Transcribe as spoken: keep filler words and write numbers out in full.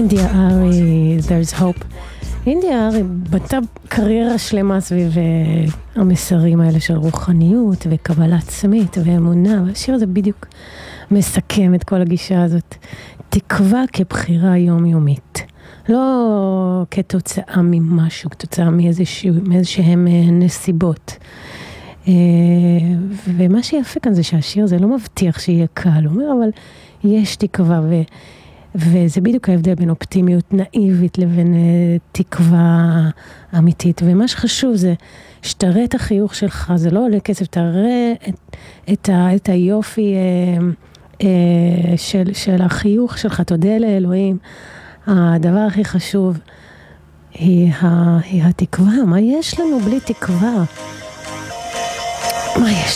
אינדיה ארי, There's Hope. אינדיה ארי בטה קריירה שלמה סביב המסרים האלה של רוחניות וקבלה עצמית ואמונה, והשיר הזה בדיוק מסכם את כל הגישה הזאת. תקווה כבחירה יומיומית. לא כתוצאה ממשהו, כתוצאה מאיזשהם נסיבות. ומה שיפה כאן זה שהשיר הזה לא מבטיח שיהיה קל, הוא אומר, אבל יש תקווה, ו, וזה בדיוק ההבדל בין אופטימיות נאיבית לבין תקווה אמיתית. ומה שחשוב זה שתראה את החיוך שלך, זה לא עולה כסף, תראה את, את, ה, את היופי של, של החיוך שלך, תודה לאלוהים. הדבר הכי חשוב היא, ה, היא התקווה. מה יש לנו בלי תקווה? מה יש